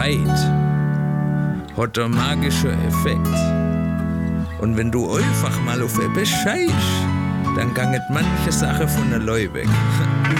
Zeit hat einen magischen Effekt. Und wenn du einfach mal auf etwas scheißt, dann ganget manche Sache von der Leu weg.